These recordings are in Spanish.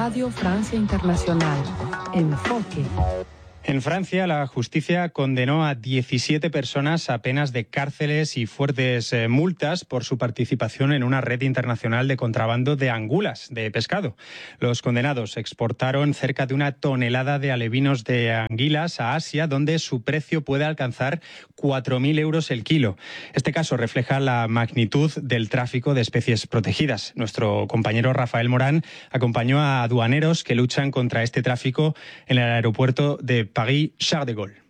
Radio Francia Internacional. Enfoque. En Francia, la justicia condenó a 17 personas a penas de cárceles y fuertes multas por su participación en una red internacional de contrabando de angulas de pescado. Los condenados exportaron cerca de 1 tonelada de alevinos de anguilas a Asia, donde su precio puede alcanzar 4.000 euros el kilo. Este caso refleja la magnitud del tráfico de especies protegidas. Nuestro compañero Rafael Morán acompañó a aduaneros que luchan contra este tráfico en el aeropuerto de París-Charles de Gaulle.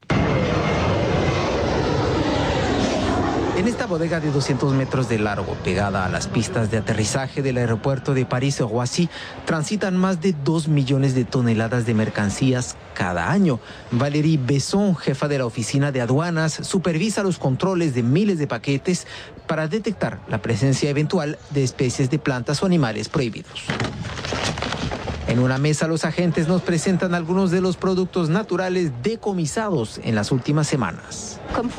En esta bodega de 200 metros de largo, pegada a las pistas de aterrizaje del aeropuerto de París-Roissy, transitan más de 2 millones de toneladas de mercancías cada año. Valérie Besson, jefa de la oficina de aduanas, supervisa los controles de miles de paquetes para detectar la presencia eventual de especies de plantas o animales prohibidos. En una mesa, los agentes nos presentan algunos de los productos naturales decomisados en las últimas semanas.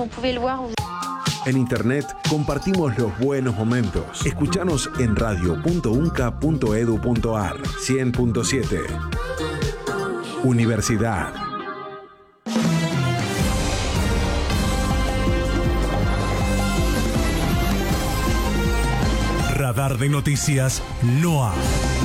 En Internet compartimos los buenos momentos. Escúchanos en radio.unca.edu.ar 100.7. Universidad. Radar de Noticias NOA.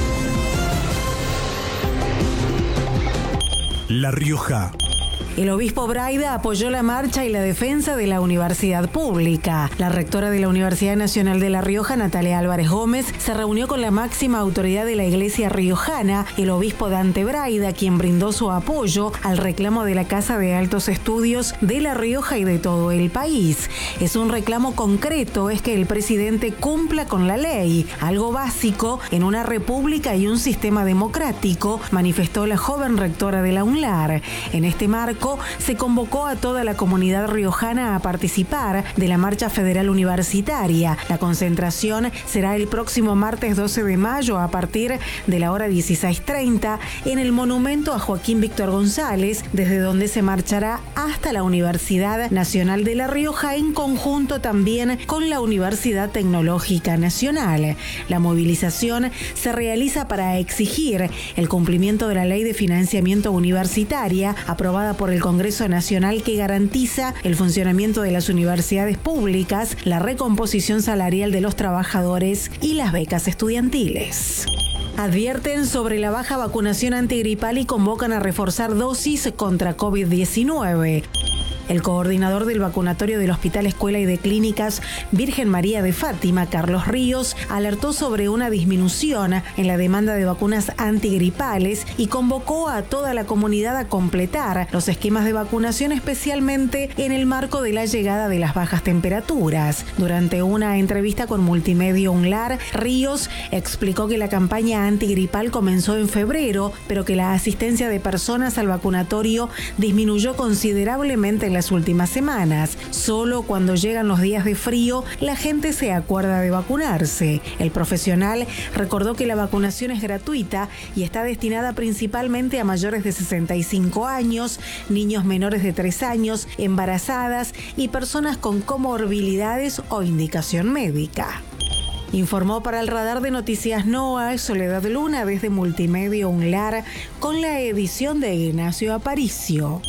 La Rioja. El obispo Braida apoyó la marcha y la defensa de la universidad pública. La rectora de la Universidad Nacional de La Rioja, Natalia Álvarez Gómez, se reunió con la máxima autoridad de la Iglesia riojana, el obispo Dante Braida, quien brindó su apoyo al reclamo de la Casa de Altos Estudios de La Rioja y de todo el país. Es un reclamo concreto, es que el presidente cumpla con la ley, algo básico en una república y un sistema democrático, manifestó la joven rectora de la UNLAR. En este marco, se convocó a toda la comunidad riojana a participar de la Marcha Federal Universitaria. La concentración será el próximo martes 12 de mayo a partir de la hora 16:30 en el monumento a Joaquín Víctor González, desde donde se marchará hasta la Universidad Nacional de La Rioja en conjunto también con la Universidad Tecnológica Nacional. La movilización se realiza para exigir el cumplimiento de la Ley de Financiamiento Universitaria aprobada por el Congreso Nacional, que garantiza el funcionamiento de las universidades públicas, la recomposición salarial de los trabajadores y las becas estudiantiles. Advierten sobre la baja vacunación antigripal y convocan a reforzar dosis contra COVID-19. El coordinador del vacunatorio del Hospital Escuela y de Clínicas Virgen María de Fátima, Carlos Ríos, alertó sobre una disminución en la demanda de vacunas antigripales y convocó a toda la comunidad a completar los esquemas de vacunación, especialmente en el marco de la llegada de las bajas temperaturas. Durante una entrevista con Multimedia UNLAR, Ríos explicó que la campaña antigripal comenzó en febrero, pero que la asistencia de personas al vacunatorio disminuyó considerablemente en las últimas semanas. Solo cuando llegan los días de frío, la gente se acuerda de vacunarse. El profesional recordó que la vacunación es gratuita y está destinada principalmente a mayores de 65 años, niños menores de 3 años, embarazadas y personas con comorbilidades o indicación médica. Informó para el Radar de Noticias NOA Soledad Luna desde Multimedia UNLAR con la edición de Ignacio Aparicio.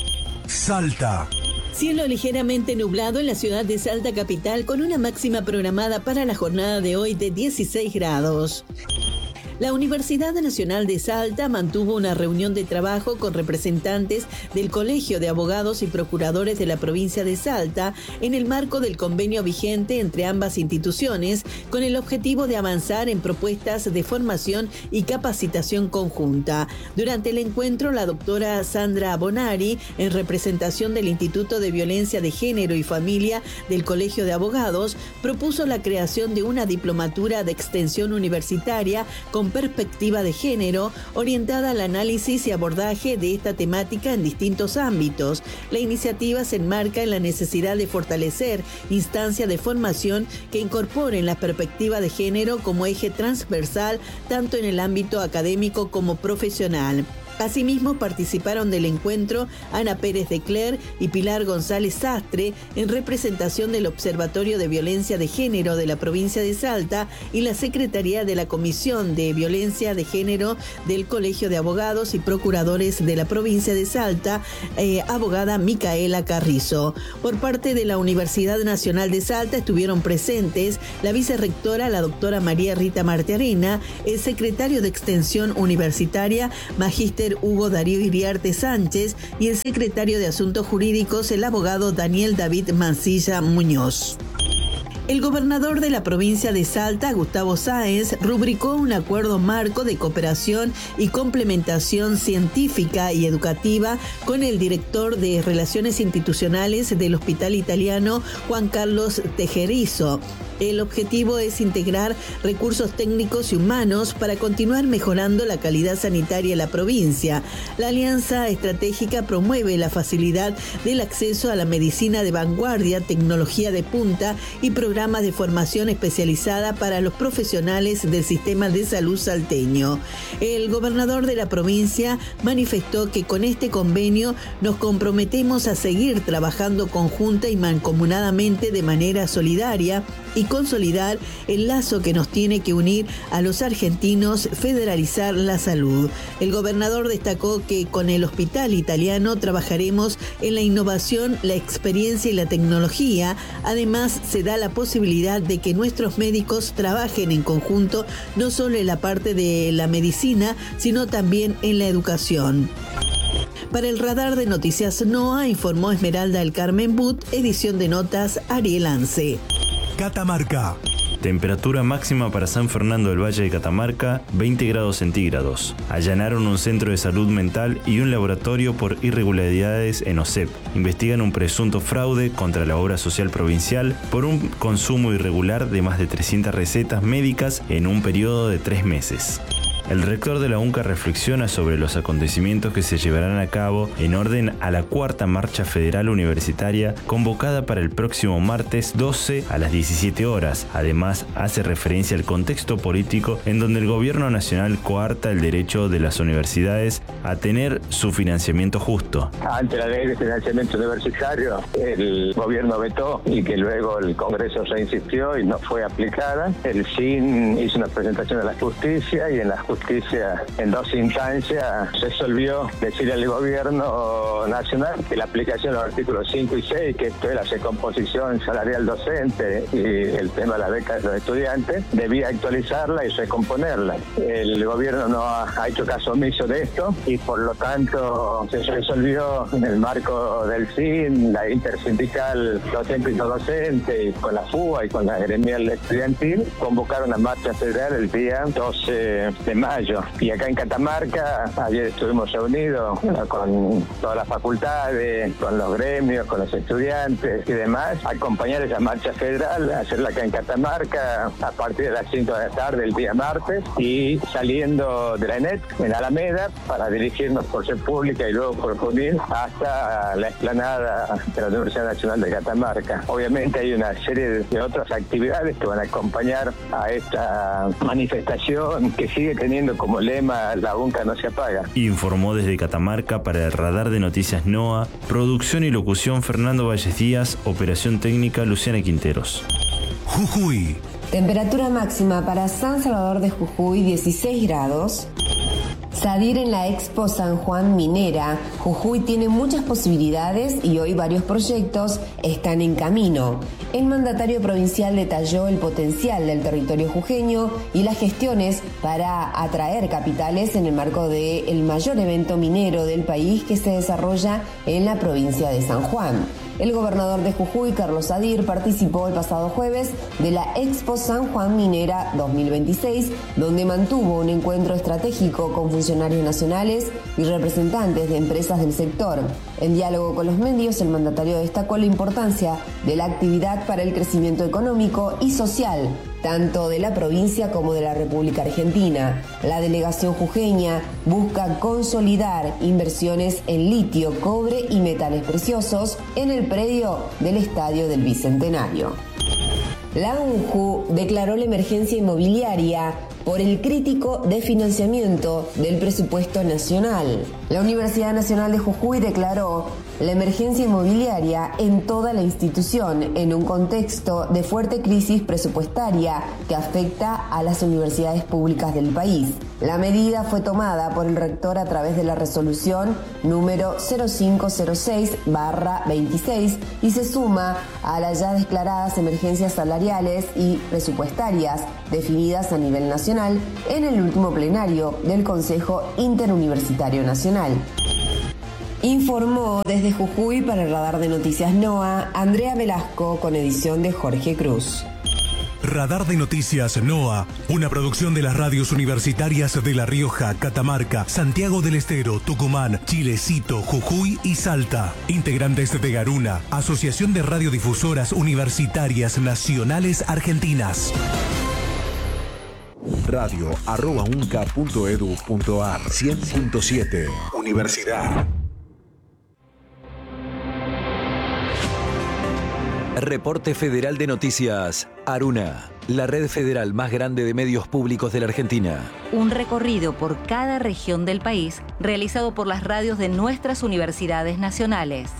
Salta. Cielo ligeramente nublado en la ciudad de Salta capital, con una máxima programada para la jornada de hoy de 16 grados. La Universidad Nacional de Salta mantuvo una reunión de trabajo con representantes del Colegio de Abogados y Procuradores de la provincia de Salta en el marco del convenio vigente entre ambas instituciones, con el objetivo de avanzar en propuestas de formación y capacitación conjunta. Durante el encuentro, la doctora Sandra Bonari, en representación del Instituto de Violencia de Género y Familia del Colegio de Abogados, propuso la creación de una diplomatura de extensión universitaria con perspectiva de género orientada al análisis y abordaje de esta temática en distintos ámbitos. La iniciativa se enmarca en la necesidad de fortalecer instancias de formación que incorporen la perspectiva de género como eje transversal tanto en el ámbito académico como profesional. Asimismo, participaron del encuentro Ana Pérez de Cler y Pilar González Sastre en representación del Observatorio de Violencia de Género de la provincia de Salta y la Secretaría de la Comisión de Violencia de Género del Colegio de Abogados y Procuradores de la provincia de Salta, abogada Micaela Carrizo. Por parte de la Universidad Nacional de Salta estuvieron presentes la vicerrectora, la doctora María Rita Martiarena, el secretario de Extensión Universitaria, Magíster Hugo Darío Iriarte Sánchez, y el secretario de Asuntos Jurídicos, el abogado Daniel David Mancilla Muñoz. El gobernador de la provincia de Salta, Gustavo Sáenz, rubricó un acuerdo marco de cooperación y complementación científica y educativa con el director de Relaciones Institucionales del Hospital Italiano, Juan Carlos Tejerizo. El objetivo es integrar recursos técnicos y humanos para continuar mejorando la calidad sanitaria en la provincia. La alianza estratégica promueve la facilidad del acceso a la medicina de vanguardia, tecnología de punta y programas de formación especializada para los profesionales del sistema de salud salteño. El gobernador de la provincia manifestó que con este convenio nos comprometemos a seguir trabajando conjunta y mancomunadamente de manera solidaria y consolidar el lazo que nos tiene que unir a los argentinos, federalizar la salud. El gobernador destacó que con el Hospital Italiano trabajaremos en la innovación, la experiencia y la tecnología. Además, se da la posibilidad de que nuestros médicos trabajen en conjunto, no solo en la parte de la medicina, sino también en la educación. Para el radar de noticias NOA, informó Esmeralda del Carmen But, edición de notas Ariel Ance. Catamarca. Temperatura máxima para San Fernando del Valle de Catamarca, 20 grados centígrados. Allanaron un centro de salud mental y un laboratorio por irregularidades en OSEP. Investigan un presunto fraude contra la obra social provincial por un consumo irregular de más de 300 recetas médicas en un periodo de 3 meses. El rector de la UNCA reflexiona sobre los acontecimientos que se llevarán a cabo en orden a la 4ª Marcha Federal Universitaria convocada para el próximo martes 12 a las 17 horas. Además, hace referencia al contexto político en donde el gobierno nacional coarta el derecho de las universidades a tener su financiamiento justo. Ante la ley de financiamiento universitario, el gobierno vetó y que luego el Congreso reinsistió y no fue aplicada. El CIN hizo una presentación a la justicia y en la justicia en 2 instancias resolvió decirle al gobierno nacional que la aplicación de los artículos 5 y 6, que esto es la recomposición salarial docente y el tema de la beca de los estudiantes, debía actualizarla y recomponerla. El gobierno no ha hecho caso omiso de esto y por lo tanto se resolvió en el marco del CIN, la intersindical docente y no docente, y con la FUA y con la gremial estudiantil, convocar una marcha federal el día 12 de mayo. Y acá en Catamarca, ayer estuvimos reunidos con todas las facultades, con los gremios, con los estudiantes y demás, acompañar esa marcha federal, hacerla acá en Catamarca a partir de las 5 de la tarde el día martes y saliendo de la ENET en Alameda para dirigirnos por Ser Pública y luego por Junín hasta la explanada de la Universidad Nacional de Catamarca. Obviamente hay una serie de otras actividades que van a acompañar a esta manifestación que sigue teniendo como lema "La UNCA no se apaga". Informó desde Catamarca para el radar de noticias NOA, producción y locución Fernando Valles Díaz, operación técnica Luciana Quinteros. Jujuy. Temperatura máxima para San Salvador de Jujuy, 16 grados. Sadir en la Expo San Juan Minera. Jujuy tiene muchas posibilidades y hoy varios proyectos están en camino. El mandatario provincial detalló el potencial del territorio jujeño y las gestiones para atraer capitales en el marco del mayor evento minero del país que se desarrolla en la provincia de San Juan. El gobernador de Jujuy, Carlos Sadir, participó el pasado jueves de la Expo San Juan Minera 2026, donde mantuvo un encuentro estratégico con funcionarios nacionales y representantes de empresas del sector. En diálogo con los medios, el mandatario destacó la importancia de la actividad para el crecimiento económico y social, tanto de la provincia como de la República Argentina. La delegación jujeña busca consolidar inversiones en litio, cobre y metales preciosos en el predio del Estadio del Bicentenario. La UNJU declaró la emergencia inmobiliaria por el crítico desfinanciamiento del presupuesto nacional. La Universidad Nacional de Jujuy declaró la emergencia inmobiliaria en toda la institución en un contexto de fuerte crisis presupuestaria que afecta a las universidades públicas del país. La medida fue tomada por el rector a través de la resolución número 0506/26 y se suma a las ya declaradas emergencias salariales y presupuestarias definidas a nivel nacional en el último plenario del Consejo Interuniversitario Nacional. Informó desde Jujuy para el Radar de Noticias NOA, Andrea Velasco, con edición de Jorge Cruz. Radar de Noticias NOA, una producción de las radios universitarias de La Rioja, Catamarca, Santiago del Estero, Tucumán, Chilecito, Jujuy y Salta. Integrantes de Garuna, Asociación de Radiodifusoras Universitarias Nacionales Argentinas. radio@unca.edu.ar 100.7 Universidad. Reporte Federal de Noticias, Aruna, la red federal más grande de medios públicos de la Argentina. Un recorrido por cada región del país realizado por las radios de nuestras universidades nacionales.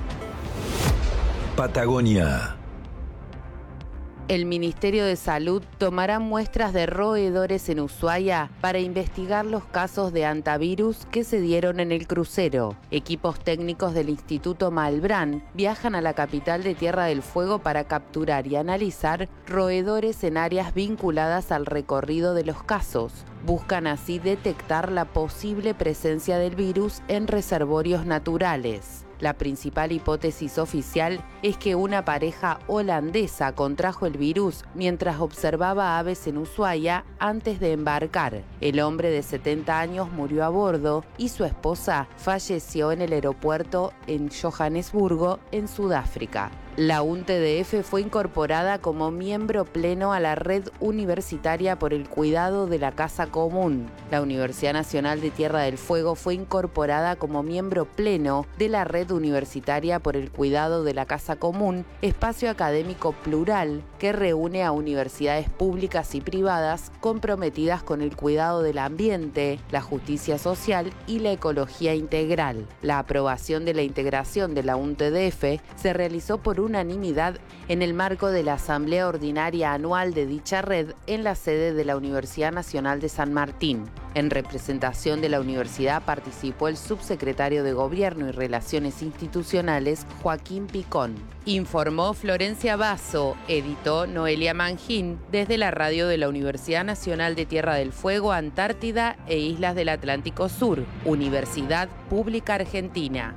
Patagonia. El Ministerio de Salud tomará muestras de roedores en Ushuaia para investigar los casos de hantavirus que se dieron en el crucero. Equipos técnicos del Instituto Malbrán viajan a la capital de Tierra del Fuego para capturar y analizar roedores en áreas vinculadas al recorrido de los casos. Buscan así detectar la posible presencia del virus en reservorios naturales. La principal hipótesis oficial es que una pareja holandesa contrajo el virus mientras observaba aves en Ushuaia antes de embarcar. El hombre de 70 años murió a bordo y su esposa falleció en el aeropuerto en Johannesburgo, en Sudáfrica. La UNTDF fue incorporada como miembro pleno a la Red Universitaria por el Cuidado de la Casa Común. La Universidad Nacional de Tierra del Fuego fue incorporada como miembro pleno de la Red Universitaria por el Cuidado de la Casa Común, espacio académico plural que reúne a universidades públicas y privadas comprometidas con el cuidado del ambiente, la justicia social y la ecología integral. La aprobación de la integración de la UNTDF se realizó por unanimidad en el marco de la Asamblea Ordinaria Anual de dicha red en la sede de la Universidad Nacional de San Martín. En representación de la universidad participó el subsecretario de Gobierno y Relaciones Institucionales, Joaquín Picón. Informó Florencia Basso, editó Noelia Mangín, desde la radio de la Universidad Nacional de Tierra del Fuego, Antártida e Islas del Atlántico Sur, Universidad Pública Argentina.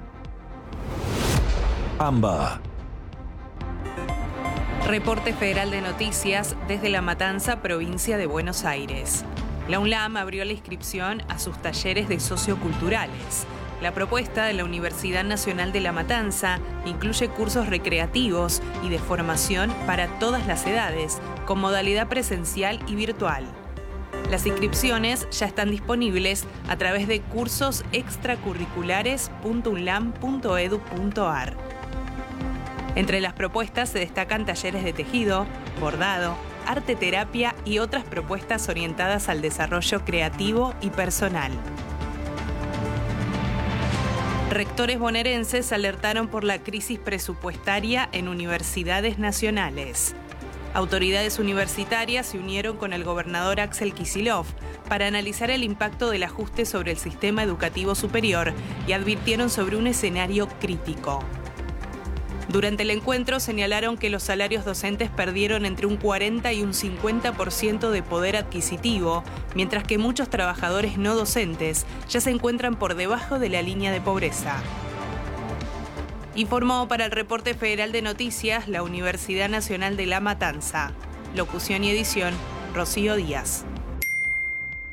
AMBA. Reporte Federal de Noticias desde La Matanza, provincia de Buenos Aires. La UNLAM abrió la inscripción a sus talleres de socioculturales. La propuesta de la Universidad Nacional de La Matanza incluye cursos recreativos y de formación para todas las edades, con modalidad presencial y virtual. Las inscripciones ya están disponibles a través de cursosextracurriculares.unlam.edu.ar. Entre las propuestas se destacan talleres de tejido, bordado, arte terapia y otras propuestas orientadas al desarrollo creativo y personal. Rectores bonaerenses alertaron por la crisis presupuestaria en universidades nacionales. Autoridades universitarias se unieron con el gobernador Axel Kicillof para analizar el impacto del ajuste sobre el sistema educativo superior y advirtieron sobre un escenario crítico. Durante el encuentro señalaron que los salarios docentes perdieron entre un 40 y un 50% de poder adquisitivo, mientras que muchos trabajadores no docentes ya se encuentran por debajo de la línea de pobreza. Informó para el Reporte Federal de Noticias la Universidad Nacional de La Matanza. Locución y edición, Rocío Díaz.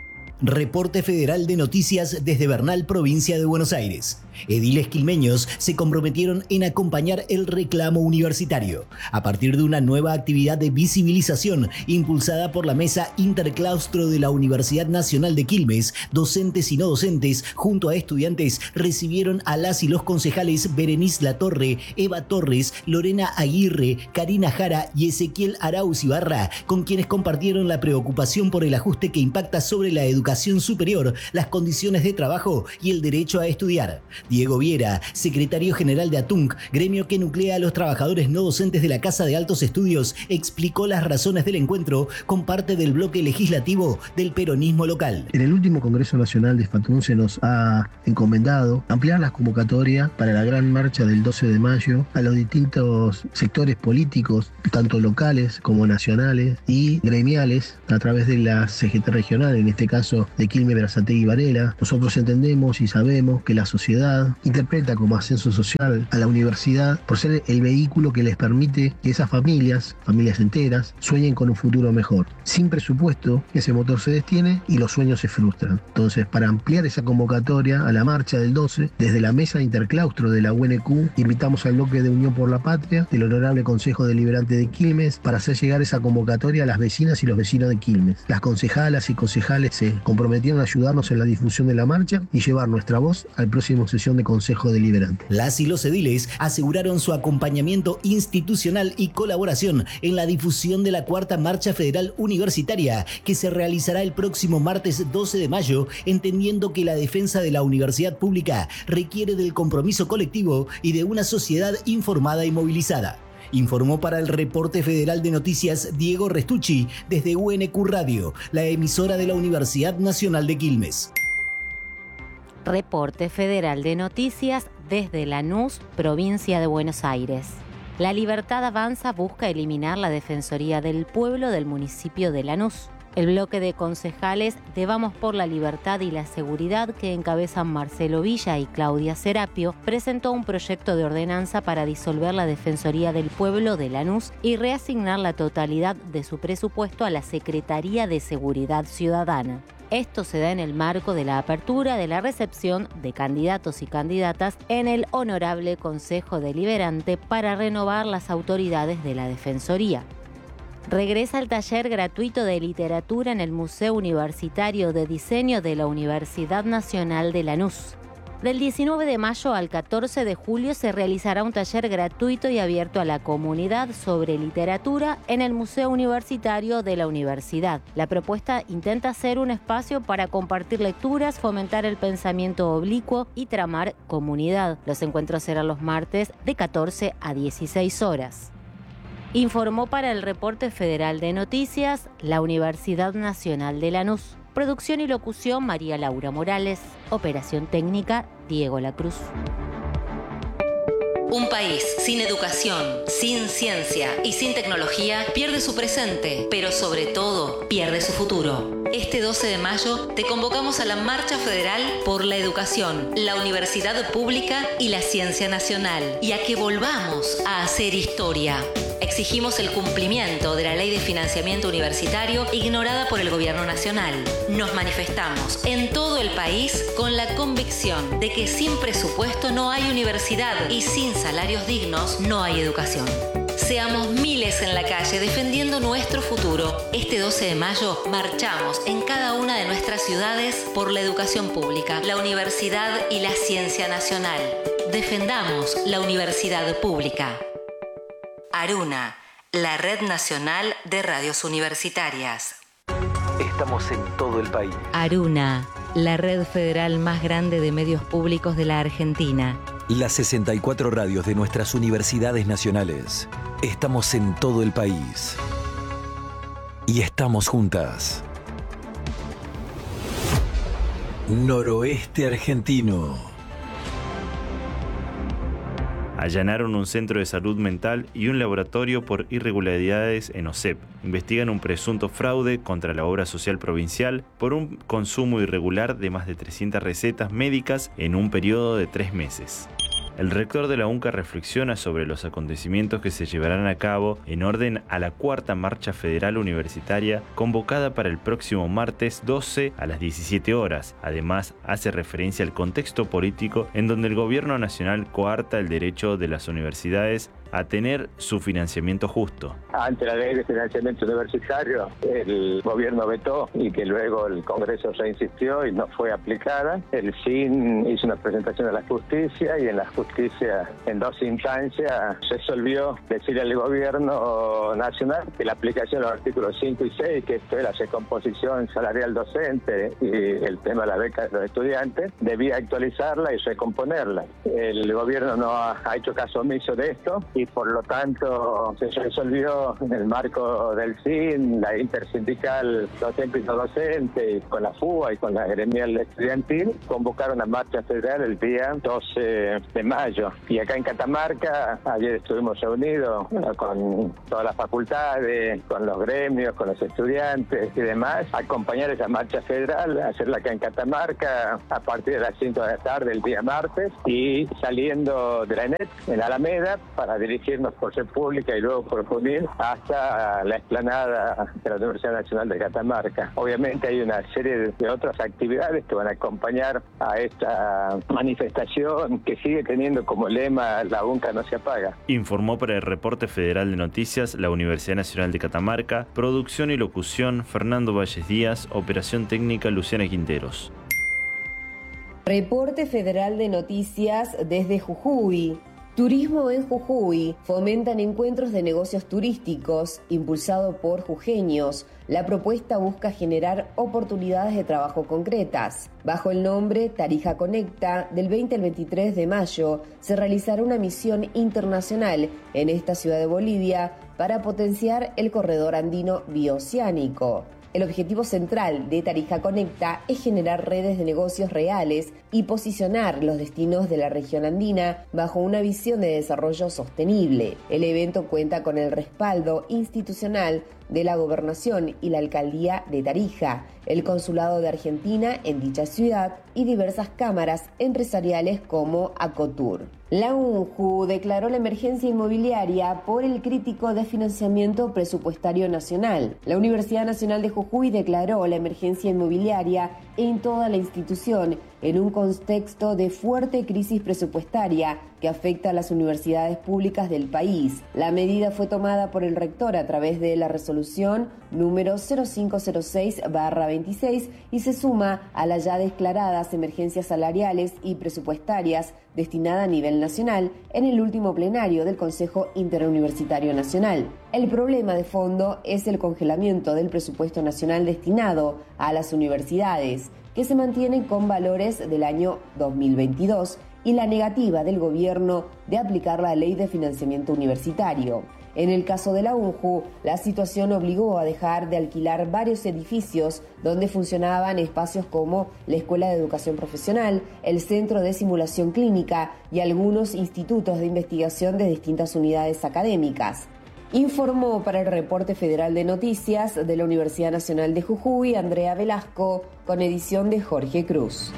Reporte Federal de Noticias desde Bernal, provincia de Buenos Aires. Ediles quilmeños se comprometieron en acompañar el reclamo universitario a partir de una nueva actividad de visibilización impulsada por la Mesa Interclaustro de la Universidad Nacional de Quilmes. Docentes y no docentes, junto a estudiantes, recibieron a las y los concejales Berenice Latorre, Eva Torres, Lorena Aguirre, Karina Jara y Ezequiel Arauz Ibarra, con quienes compartieron la preocupación por el ajuste que impacta sobre la educación superior, las condiciones de trabajo y el derecho a estudiar. Diego Viera, secretario general de ATUNC, gremio que nuclea a los trabajadores no docentes de la Casa de Altos Estudios, explicó las razones del encuentro con parte del bloque legislativo del peronismo local. En el último Congreso Nacional de FATUN se nos ha encomendado ampliar las convocatorias para la gran marcha del 12 de mayo a los distintos sectores políticos, tanto locales como nacionales y gremiales, a través de la CGT regional, en este caso de Quilmes, Berazategui y Varela. Nosotros entendemos y sabemos que la sociedad interpreta como ascenso social a la universidad por ser el vehículo que les permite que esas familias enteras, sueñen con un futuro mejor. Sin presupuesto, ese motor se detiene y los sueños se frustran. Entonces, para ampliar esa convocatoria a la marcha del 12, desde la Mesa de Interclaustro de la UNQ, invitamos al bloque de Unión por la Patria, del Honorable Consejo Deliberante de Quilmes, para hacer llegar esa convocatoria a las vecinas y los vecinos de Quilmes. Las concejalas y concejales se comprometieron a ayudarnos en la difusión de la marcha y llevar nuestra voz al próximo sesión de Consejo Deliberante. Las y los ediles aseguraron su acompañamiento institucional y colaboración en la difusión de la Cuarta Marcha Federal Universitaria, que se realizará el próximo martes 12 de mayo, entendiendo que la defensa de la universidad pública requiere del compromiso colectivo y de una sociedad informada y movilizada. Informó para el Reporte Federal de Noticias Diego Restucci desde UNQ Radio, la emisora de la Universidad Nacional de Quilmes. Reporte Federal de Noticias desde Lanús, provincia de Buenos Aires. La Libertad Avanza busca eliminar la Defensoría del Pueblo del municipio de Lanús. El bloque de concejales de Vamos por la Libertad y la Seguridad, que encabezan Marcelo Villa y Claudia Serapio, presentó un proyecto de ordenanza para disolver la Defensoría del Pueblo de Lanús y reasignar la totalidad de su presupuesto a la Secretaría de Seguridad Ciudadana. Esto se da en el marco de la apertura de la recepción de candidatos y candidatas en el Honorable Consejo Deliberante para renovar las autoridades de la Defensoría. Regresa el taller gratuito de literatura en el Museo Universitario de Diseño de la Universidad Nacional de Lanús. Del 19 de mayo al 14 de julio se realizará un taller gratuito y abierto a la comunidad sobre literatura en el Museo Universitario de la Universidad. La propuesta intenta ser un espacio para compartir lecturas, fomentar el pensamiento oblicuo y tramar comunidad. Los encuentros serán los martes de 14 a 16 horas. Informó para el Reporte Federal de Noticias la Universidad Nacional de Lanús. Producción y locución María Laura Morales. Operación técnica Diego Lacruz. Un país sin educación, sin ciencia y sin tecnología pierde su presente, pero sobre todo pierde su futuro. Este 12 de mayo te convocamos a la Marcha Federal por la Educación, la Universidad Pública y la Ciencia Nacional, y a que volvamos a hacer historia. Exigimos el cumplimiento de la Ley de Financiamiento Universitario ignorada por el Gobierno Nacional. Nos manifestamos en todo el país con la convicción de que sin presupuesto no hay universidad y sin salarios dignos no hay educación. Seamos miles en la calle defendiendo nuestro futuro. Este 12 de mayo marchamos en cada una de nuestras ciudades por la educación pública, la universidad y la ciencia nacional. Defendamos la universidad pública. Aruna, la Red Nacional de Radios Universitarias. Estamos en todo el país. Aruna, la red federal más grande de medios públicos de la Argentina. Las 64 radios de nuestras universidades nacionales. Estamos en todo el país. Y estamos juntas. Noroeste Argentino. Allanaron un centro de salud mental y un laboratorio por irregularidades en OSEP. Investigan un presunto fraude contra la obra social provincial por un consumo irregular de más de 300 recetas médicas en un periodo de 3 meses. El rector de la UNCA reflexiona sobre los acontecimientos que se llevarán a cabo en orden a la cuarta marcha federal universitaria convocada para el próximo martes 12 a las 17 horas. Además, hace referencia al contexto político en donde el gobierno nacional coarta el derecho de las universidades a tener su financiamiento justo. Ante la ley de financiamiento universitario, el gobierno vetó y que luego el Congreso reinsistió y no fue aplicada. El CIN hizo una presentación a la justicia y en la justicia, en 2 instancias, resolvió decirle al gobierno nacional que la aplicación de los artículos 5 y 6, que esto es la recomposición salarial docente y el tema de la beca de los estudiantes, debía actualizarla y recomponerla. El gobierno no ha hecho caso omiso de esto y por lo tanto se resolvió en el marco del CIN, la intersindical docente y no docente, y con la FUA y con la gremial estudiantil, convocaron a marcha federal el día 12 de mayo. Y acá en Catamarca, ayer estuvimos reunidos con todas las facultades, con los gremios, con los estudiantes y demás, a acompañar esa marcha federal, hacerla acá en Catamarca a partir de las 5 de la tarde el día martes y saliendo de la ENET en Alameda para dirigirnos por República y luego por Junín hasta la explanada de la Universidad Nacional de Catamarca. Obviamente hay una serie de otras actividades que van a acompañar a esta manifestación que sigue teniendo como lema "La UNCA no se apaga". Informó para el Reporte Federal de Noticias la Universidad Nacional de Catamarca, producción y locución Fernando Valles Díaz, operación técnica Luciana Quinteros. Reporte Federal de Noticias desde Jujuy. Turismo en Jujuy. Fomentan encuentros de negocios turísticos, impulsado por jujeños. La propuesta busca generar oportunidades de trabajo concretas. Bajo el nombre Tarija Conecta, del 20 al 23 de mayo, se realizará una misión internacional en esta ciudad de Bolivia para potenciar el corredor andino bioceánico. El objetivo central de Tarija Conecta es generar redes de negocios reales y posicionar los destinos de la región andina bajo una visión de desarrollo sostenible. El evento cuenta con el respaldo institucional de la Gobernación y la Alcaldía de Tarija, el Consulado de Argentina en dicha ciudad y diversas cámaras empresariales como Acotur. La UNJU declaró la emergencia inmobiliaria por el crítico desfinanciamiento presupuestario nacional. La Universidad Nacional de Jujuy declaró la emergencia inmobiliaria en toda la institución en un contexto de fuerte crisis presupuestaria que afecta a las universidades públicas del país. La medida fue tomada por el rector a través de la resolución número 0506/26 y se suma a las ya declaradas emergencias salariales y presupuestarias destinada a nivel nacional en el último plenario del Consejo Interuniversitario Nacional. El problema de fondo es el congelamiento del presupuesto nacional destinado a las universidades, que se mantienen con valores del año 2022, y la negativa del gobierno de aplicar la ley de financiamiento universitario. En el caso de la UNJU, la situación obligó a dejar de alquilar varios edificios donde funcionaban espacios como la Escuela de Educación Profesional, el Centro de Simulación Clínica y algunos institutos de investigación de distintas unidades académicas. Informó para el Reporte Federal de Noticias de la Universidad Nacional de Jujuy Andrea Velasco, con edición de Jorge Cruz.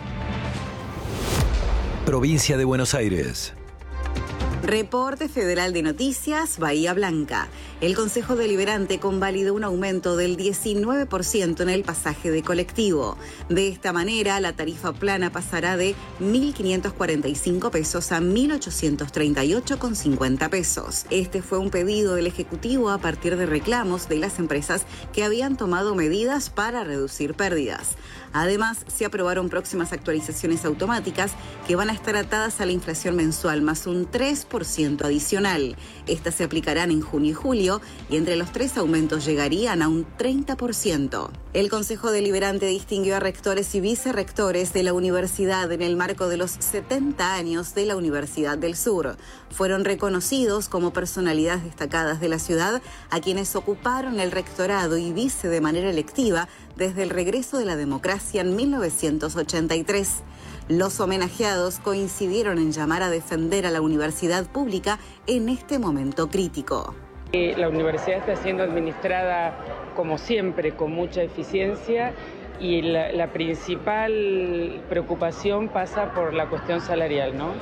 Provincia de Buenos Aires. Reporte Federal de Noticias, Bahía Blanca. El Consejo Deliberante convalidó un aumento del 19% en el pasaje de colectivo. De esta manera, la tarifa plana pasará de 1.545 pesos a 1.838,50 pesos. Este fue un pedido del Ejecutivo a partir de reclamos de las empresas que habían tomado medidas para reducir pérdidas. Además, se aprobaron próximas actualizaciones automáticas que van a estar atadas a la inflación mensual más un 3% adicional. Estas se aplicarán en junio y julio y entre los 3 aumentos llegarían a un 30%. El Consejo Deliberante distinguió a rectores y vicerrectores de la universidad en el marco de los 70 años de la Universidad del Sur. Fueron reconocidos como personalidades destacadas de la ciudad a quienes ocuparon el rectorado y vice de manera electiva desde el regreso de la democracia en 1983. Los homenajeados coincidieron en llamar a defender a la universidad pública en este momento crítico. La universidad está siendo administrada, como siempre, con mucha eficiencia y la principal preocupación pasa por la cuestión salarial, ¿no?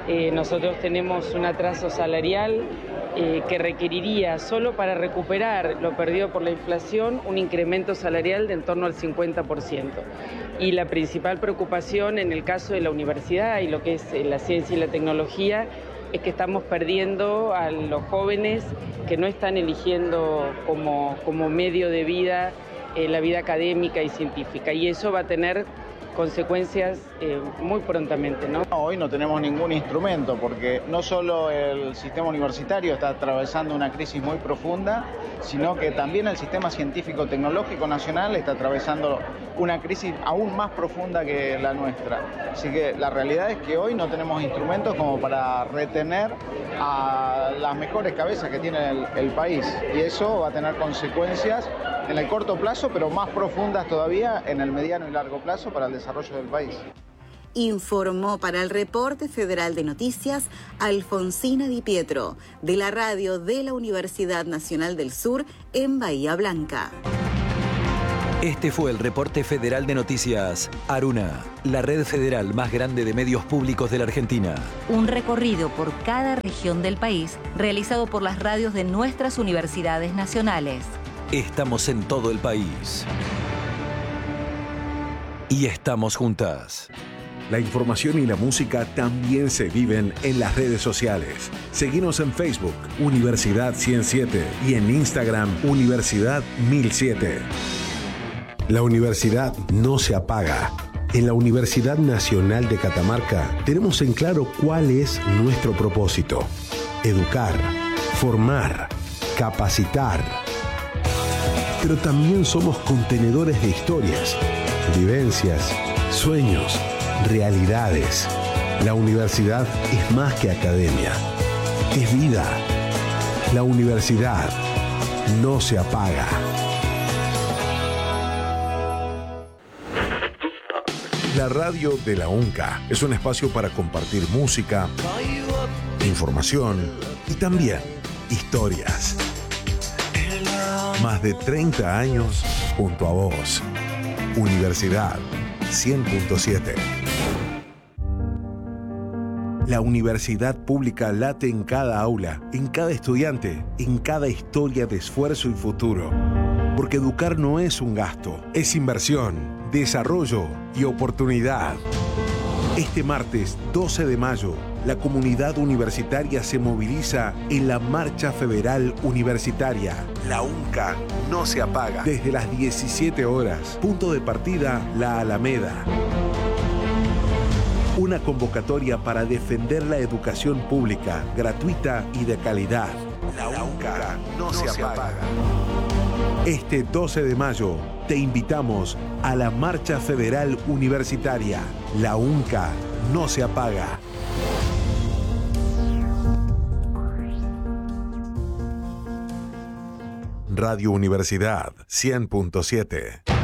Nosotros tenemos un atraso salarial que requeriría, solo para recuperar lo perdido por la inflación, un incremento salarial de en torno al 50%. Y la principal preocupación en el caso de la universidad y lo que es la ciencia y la tecnología es que estamos perdiendo a los jóvenes que no están eligiendo como medio de vida la vida académica y científica, y eso va a tener consecuencias muy prontamente, ¿no? Hoy no tenemos ningún instrumento porque no solo el sistema universitario está atravesando una crisis muy profunda, sino que también el sistema científico-tecnológico nacional está atravesando una crisis aún más profunda que la nuestra. Así que la realidad es que hoy no tenemos instrumentos como para retener a las mejores cabezas que tiene el país, y eso va a tener consecuencias en el corto plazo, pero más profundas todavía en el mediano y largo plazo para el desarrollo del país. Informó para el Reporte Federal de Noticias Alfonsina Di Pietro, de la radio de la Universidad Nacional del Sur en Bahía Blanca. Este fue el Reporte Federal de Noticias Aruna, la red federal más grande de medios públicos de la Argentina. Un recorrido por cada región del país realizado por las radios de nuestras universidades nacionales. Estamos en todo el país. Y estamos juntas. La información y la música también se viven en las redes sociales. Seguinos en Facebook, Universidad 107, y en Instagram, Universidad 1007. La universidad no se apaga. En la Universidad Nacional de Catamarca tenemos en claro cuál es nuestro propósito: educar, formar, capacitar. Pero también somos contenedores de historias, vivencias, sueños, realidades. La universidad es más que academia, es vida. La universidad no se apaga. La radio de la UNCA es un espacio para compartir música, información y también historias. Más de 30 años junto a vos. Universidad 100.7. La universidad pública late en cada aula, en cada estudiante, en cada historia de esfuerzo y futuro. Porque educar no es un gasto, es inversión, desarrollo y oportunidad. Este martes 12 de mayo, la comunidad universitaria se moviliza en la Marcha Federal Universitaria. La UNCA no se apaga. Desde las 17 horas, punto de partida, La Alameda. Una convocatoria para defender la educación pública, gratuita y de calidad. La UNCA no se apaga. Este 12 de mayo, te invitamos a la Marcha Federal Universitaria. La UNCA no se apaga. Radio Universidad 100.7.